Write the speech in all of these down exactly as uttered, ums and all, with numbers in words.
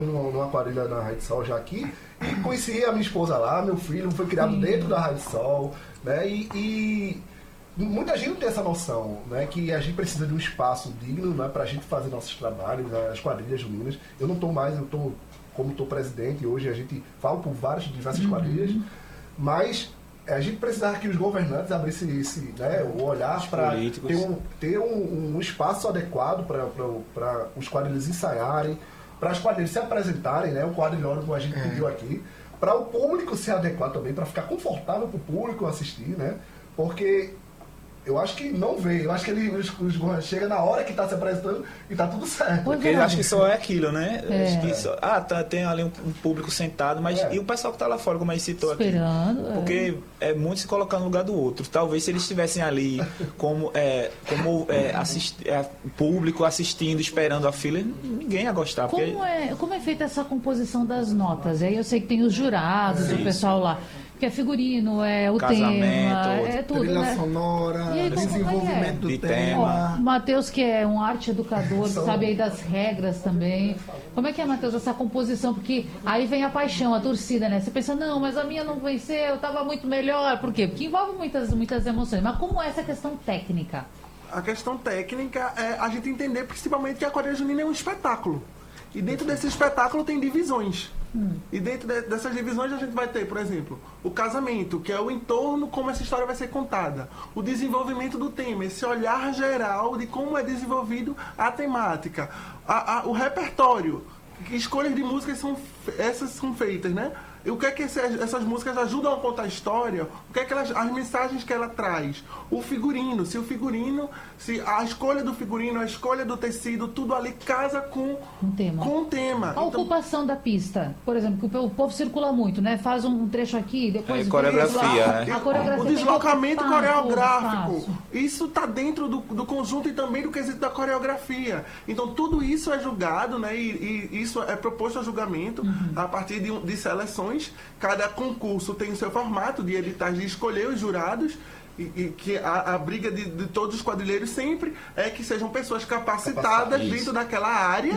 numa quadrilha na Raio de Sol já aqui, e conheci a minha esposa lá, meu filho foi criado dentro da Raio de Sol, né? E, e muita gente não tem essa noção, né? Que a gente precisa de um espaço digno, né? Para a gente fazer nossos trabalhos, as quadrilhas juninas. Eu não estou mais, eu estou como estou presidente, hoje a gente fala por várias, diversas uhum. quadrilhas, mas a gente precisava que os governantes abrissem esse, né, o olhar para ter, um, ter um, um espaço adequado para os quadrilhas ensaiarem, para as quadrilhas se apresentarem, né, o quadrilhório que a gente é. pediu aqui, para o público se adequar também, para ficar confortável para o público assistir, né, porque eu acho que não vê, eu acho que ele os, os, chega na hora que está se apresentando e está tudo certo. Porque ele acha que só é aquilo, né? É. Acho que só, ah, tá, tem ali um, um público sentado, mas é. e o pessoal que está lá fora, como a gente citou Esperando, aqui? Porque é. é muito se colocar no lugar do outro. Talvez se eles estivessem ali como, é, como é, assist, é, público assistindo, esperando a fila, ninguém ia gostar. Como, porque... é, como é feita essa composição das notas? Aí eu sei que tem os jurados, Sim. o pessoal lá. Que é figurino, é o Casamento, tema, é tudo, trilha né? sonora, aí, desenvolvimento do de tema. O Matheus, que é um arte educador, sabe aí das regras também. Como é que é, Matheus, essa composição? Porque aí vem a paixão, a torcida, né? Você pensa, não, mas a minha não venceu, eu estava muito melhor. Por quê? Porque envolve muitas, muitas emoções. Mas como é essa questão técnica? A questão técnica é a gente entender principalmente que a quadrilha junina é um espetáculo. E dentro desse espetáculo tem divisões. Hum. E dentro de, dessas divisões a gente vai ter, por exemplo, o casamento, que é o entorno, como essa história vai ser contada. O desenvolvimento do tema, esse olhar geral de como é desenvolvido a temática. A, a, o repertório, que escolhas de músicas são, essas são feitas, né? E o que é que esse, essas músicas ajudam a contar a história? O que é que elas, as mensagens que ela traz? O figurino, se o figurino, se a escolha do figurino, a escolha do tecido, tudo ali casa com um tema. Com um tema. A então, ocupação da pista, por exemplo, que o povo circula muito, né? Faz um trecho aqui, depois... É, coreografia, né? A coreografia o deslocamento espaço, coreográfico. espaço. Isso está dentro do, do conjunto e também do quesito da coreografia. Então, tudo isso é julgado, né? E, e isso é proposto a julgamento uhum. a partir de, de seleções. Cada concurso tem o seu formato de editais de escolher os jurados e, e que a, a briga de, de todos os quadrilheiros sempre é que sejam pessoas capacitadas Isso. dentro daquela área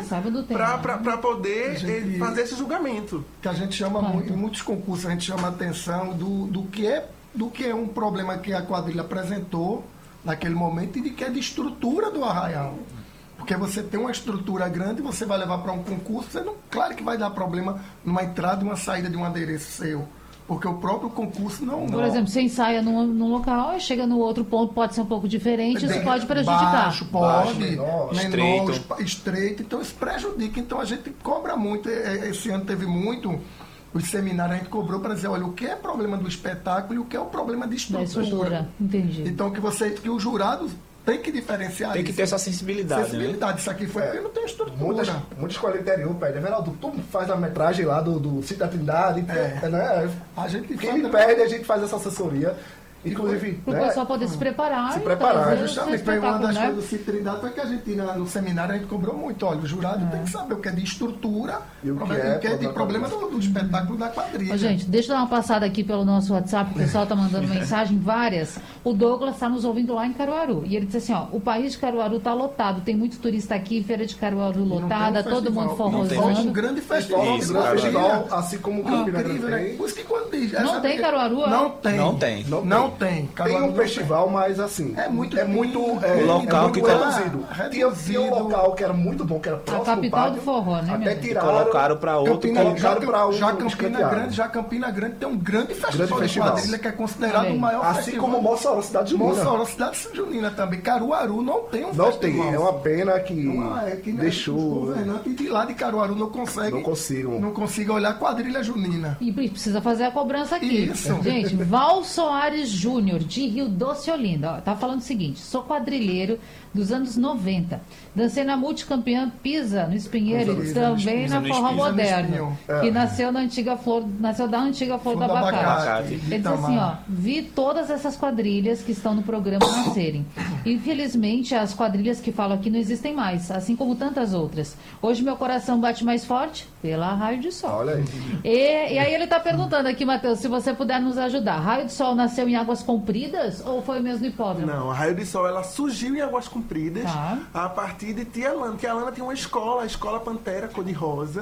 para poder gente, fazer esse julgamento. Que a gente chama claro. muito, em muitos concursos a gente chama a atenção do, do, que é, do que é um problema que a quadrilha apresentou naquele momento e de que é de estrutura do arraial. Porque você tem uma estrutura grande, você vai levar para um concurso, você não, claro que vai dar problema numa entrada e uma saída de um adereço seu. Porque o próprio concurso não... Por não. exemplo, você ensaia num, num local e chega no outro ponto, pode ser um pouco diferente, isso pode prejudicar. Baixo, pode, menor, menor, estreito. estreito, então isso prejudica. Então a gente cobra muito, esse ano teve muito... Os seminários a gente cobrou para dizer, olha, o que é problema do espetáculo e o que é o problema de estrutura. Da estrutura, entendi. Então que, você, que os jurados tem que diferenciar Tem isso. que ter essa sensibilidade, sensibilidade. né? Isso aqui foi É. porque não tem estrutura. Muitas, muitas escolas interior pedem, Everaldo, tu faz a metragem lá do, do Cita Trindade, É. né? A gente Quem me perde, a gente faz essa assessoria. Inclusive, Para o né? pessoal poder se preparar. Se e preparar, trazer o seu Justamente, foi uma espetáculo, das né? coisas do Citrindade foi que a gente, na, no seminário, a gente cobrou muito. Olha, o jurado É. tem que saber o que é de estrutura E o que problema, é o que é de problema problema do, do espetáculo da quadrilha. Ô, gente, deixa eu dar uma passada aqui pelo nosso WhatsApp, o pessoal está mandando mensagem, várias. O Douglas está nos ouvindo lá em Caruaru. E ele disse assim, ó, o país de Caruaru está lotado, tem muito turista aqui, feira de Caruaru E não lotada, tem um todo mundo festival. Não tem forrosando. um grande festival. Isso, de Um grande Caruaru. festival, assim como o Campina Grande Incrível, né? tem. Por isso que quando diz... Não essa- tem Caruaru, é? Não tem. Não tem. Não Não tem. tem. Tem Caruaru um não festival, mas assim, É muito é muito, pequeno. é, O local é muito que tá- reduzido. Ah, Tinha, tinha um reduzido. local que era muito bom, que era próximo ao capital pátio, do forró, né, até minha tiraram, Colocaram para outro. Campina, colocaram já, pra um já dos Campina campeados. Grande, já Campina Grande tem um grande festival, Grande de festival. quadrilha que é considerado Olha aí. o maior assim festival. como Mossoró, cidade de Junina. Mossoró, cidade junina também. Caruaru não tem um Não festival. tem, é uma pena que Não, é que, né, os deixou, governantes de lá de Caruaru não conseguem não consigo. não conseguem olhar a quadrilha junina. E precisa fazer a cobrança aqui. Isso. Gente, Val Soares Júnior, de Rio Doce, Olinda. Ó, tá falando o seguinte, sou quadrilheiro dos anos noventa. Dancei na multicampeã Pisa, no Espinheiro, Pisa, e também Pisa na no Forró Espinho. Moderno, Pisa no Espinho. que É. nasceu na antiga flor, nasceu da antiga flor, Flor do do abacate. abacate. Ele diz Itamar. assim, ó, vi todas essas quadrilhas que estão no programa nascerem. Infelizmente, as quadrilhas que falo aqui não existem mais, assim como tantas outras. Hoje meu coração bate mais forte pela Raio de Sol. Olha aí. E, e aí ele está perguntando aqui, Matheus, se você puder nos ajudar. Raio de Sol nasceu em Águas Compridas ou foi mesmo no hipódromo? Não, a Raio de Sol ela surgiu em Águas Compridas Tá. a partir de Tia Lana. Tia Lana tem uma escola, a Escola Pantera Cor-de-Rosa,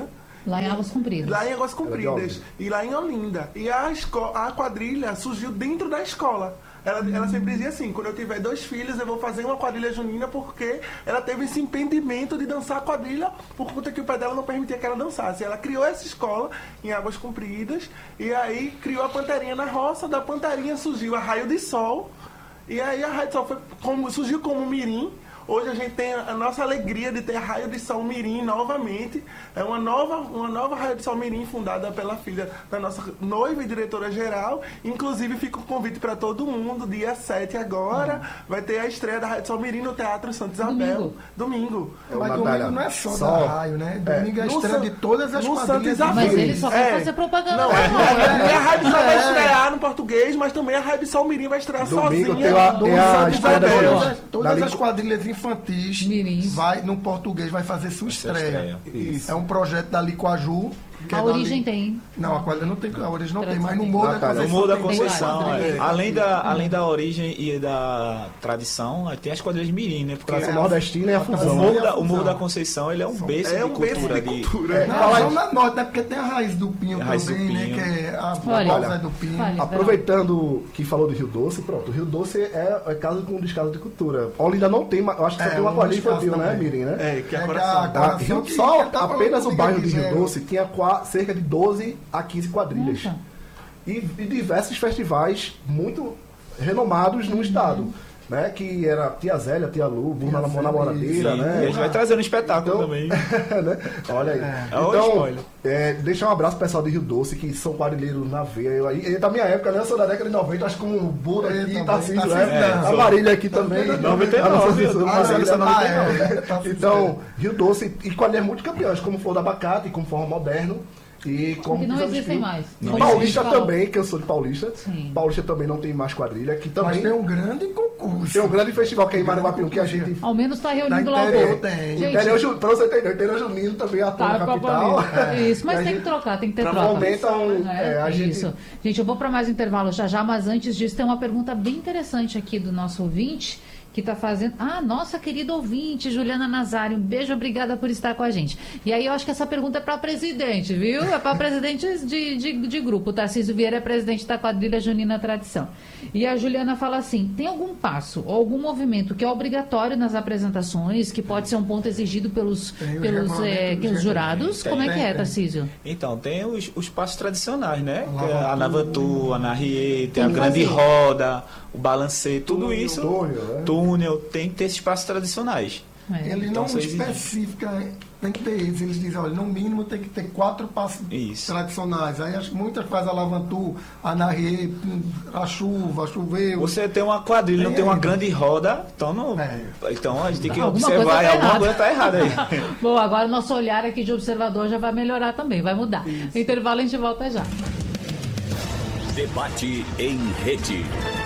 Lá em Águas Compridas. Lá em Águas de Compridas. Olinda. E lá em Olinda. E a, esco- a quadrilha surgiu dentro da escola. Ela, ela sempre dizia assim, quando eu tiver dois filhos, eu vou fazer uma quadrilha junina, porque ela teve esse impedimento de dançar a quadrilha por conta que o pai dela não permitia que ela dançasse. Ela criou essa escola em Águas Compridas e aí criou a Panterinha na roça. Da Panterinha surgiu a Raio de Sol. E aí a Raio de Sol foi como, surgiu como mirim. Hoje a gente tem a nossa alegria de ter a Raio de Sol Mirim novamente. É uma nova, uma nova Raio de Sol Mirim fundada pela filha da nossa noiva e diretora-geral. Inclusive fica um convite para todo mundo, dia sete agora, vai ter a estreia da Raio de Sol Mirim no Teatro Santa Isabel. Domingo. Domingo. É Mas uma domingo batalha. não é só, Só- da raio, né? Domingo é a No estreia San- de todas as no Santa quadrilhas. Isabel. Mas ele só quer É. fazer propaganda. Não, da é, Raio. é, a Rádio Sol vai É. estrear no português, mas também a Rádio Sol Mirim vai estrear Domingo sozinha. tem a- no tem a Santa estreia da Isabel. Isabel. Todas, todas Na as língua- quadrilhas infantis Mirins. vai, no português vai fazer sua estreia. Isso. É um projeto da Licoaju. que é A da origem Li- tem. Não, a quadrilha não tem, a origem não tem, Tradição mas no tem. Morro da Natália. No Conceição. Morro da tem Conceição, várias. é. além, da, além da origem e da tradição, aí tem as quadrilhas mirim, né? Porque Tradição o nordestina e a Morro, fusão. da, o Morro da Conceição ele é um berço É de um berço cultura. de de- cultura. É, Na fala aí. Zona Norte, né? Porque tem a raiz do Pinho A raiz do também, né? Pinho. Que é a Olha. Rosa do Pinho. Fale. Aproveitando que falou do Rio Doce, pronto, o Rio Doce é, é caso com um descaso de cultura. Olinda não tem, ma- eu acho que só É, tem uma um quadrilha descaso infantil, né, também. Mirim, né? É, que é É coração. da- Tá? Coração Rio- que- só que tá falando apenas o comigo bairro aqui, de Rio zero. Doce tinha qua- cerca de doze a quinze quadrilhas. Nossa. E, e diversos festivais muito renomados no estado. Né? Que era Tia Zélia, Tia Lu, Burna Zélia, Namoradeira, Sim, né? e a gente vai trazer um espetáculo Então- também. né? Olha aí. É o Então, spoiler. é, deixar um abraço pro pessoal de Rio Doce, que são quadrilheiros na veia. Eu, aí, e da minha época, né? Eu sou da década de noventa, acho que com o Buda Eu aqui, também, Tarcísio, Tarcísio, né? é, a sou. Marília aqui também. noventa e A nossa nove, assessora, a Marília nossa também. Ah, é. Então, Rio Doce e quadrilhas muito campeões, como Flor do Abacate, como Forró Moderno. E como Que não Pisando existem Espinho. mais. E Não Paulista existe. também, que eu sou de Paulista. Sim. Paulista também não tem mais quadrilha, que Mas também tem um grande concurso. tem um grande festival que é em Maranguapiú, que a gente Ao menos está reunindo Da lá o interior povo. tem. Gente, Interior, Ju- pra você entender, o interior junino também atua tá na pra capital. Paulista. Isso, mas E a tem gente- que trocar, tem que ter pra troca. momentar um- É, é, a gente- Isso. Gente, eu vou para mais um intervalo já já, mas antes disso tem uma pergunta bem interessante aqui do nosso ouvinte, que está fazendo... Ah, nossa querida ouvinte, Juliana Nazário, um beijo, obrigada por estar com a gente. E aí eu acho que essa pergunta é para presidente, viu? É para presidente de, de, de grupo. O Tarcísio Vieira é presidente da quadrilha Junina Tradição. E a Juliana fala assim, tem algum passo ou algum movimento que é obrigatório nas apresentações, que pode ser um ponto exigido pelos, Tem os pelos regulamentos eh, dos pelos jurados? Tem, Como é que tem, é, tem. Tarcísio? Então, tem os, os passos tradicionais, né? A Que é a Navantu, a Narriê, tem a Tem que grande fazer. roda, o balancê, tudo Túnel, isso. túnel, né? Túnel, tem que ter esses passos tradicionais. É. Ele Então, não você exige. especifica, tem que ter eles. Eles dizem, olha, no mínimo tem que ter quatro passos Isso. tradicionais. Aí acho que muitas fazem a Lavantu, a Narrê, a chuva, choveu. Você tem uma quadrilha, não Tem tem uma ainda. grande roda, então não. É. Então a gente tem que Alguma observar, coisa e tá alguma errada. coisa está errada aí. Bom, agora o nosso olhar aqui de observador já vai melhorar também, vai mudar. Intervalo, a gente volta já. Debate em rede.